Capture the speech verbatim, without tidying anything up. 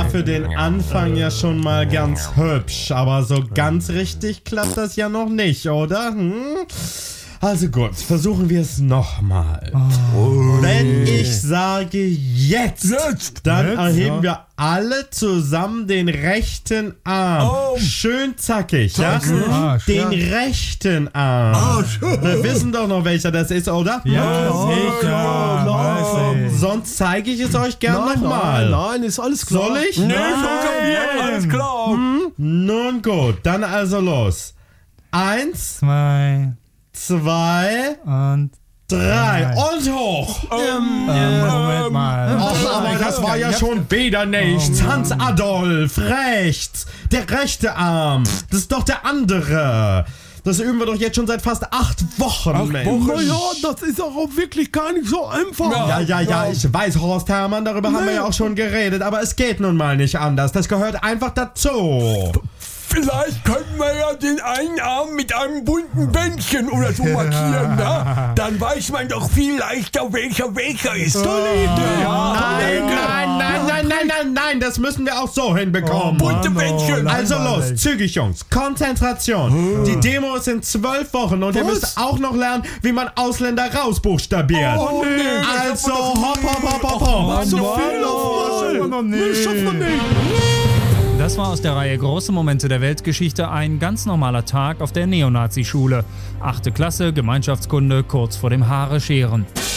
für den Anfang ja schon mal ganz hübsch, aber so ganz richtig klappt das ja noch nicht, oder? Hm? Also gut, versuchen wir es nochmal. Oh. Wenn ich sage jetzt, jetzt dann jetzt, erheben ja. wir alle zusammen den rechten Arm. Oh. Schön zackig, zackig. ja? Arsch, den ja. rechten Arm. Arsch. Wir wissen doch noch, welcher das ist, oder? Ja, sicher. Ja, klar. Sonst zeige ich es euch gerne nochmal. Nein, nein, ist alles klar. Soll ich? Nee, schon alles klar. Hm? Nun gut, dann also los. Eins, zwei, zwei und drei und hoch. Ähm, ähm, Moment mal. Ach, aber das war ja schon wieder nichts. Hans Adolf, rechts. Der rechte Arm. Das ist doch der andere. Das üben wir doch jetzt schon seit fast acht Wochen, Ach, Mensch. Wochen? Naja, das ist auch wirklich gar nicht so einfach. Ja, ja, ja, ja, ich weiß, Horst Hermann, darüber nee. haben wir ja auch schon geredet, aber es geht nun mal nicht anders. Das gehört einfach dazu. Vielleicht könnten wir ja den einen Arm mit einem bunten Bändchen oder so markieren, ne? Dann weiß man doch viel leichter, welcher welcher ist. Tolle Idee. Ja, nein, nein, nein, nein, nein, nein, nein, das müssen wir auch so hinbekommen. Oh, bunte Bändchen. Also los, zügig, Jungs. Konzentration. Die Demo ist in zwölf Wochen und Was? ihr müsst auch noch lernen, wie man Ausländer rausbuchstabiert. Oh, nee, also hopp, hopp, hopp, hopp, hopp. So viel auf mal. Das schaffen wir nicht. Das war aus der Reihe Große Momente der Weltgeschichte ein ganz normaler Tag auf der Neonazi-Schule. Achte Klasse, Gemeinschaftskunde, kurz vor dem Haare scheren.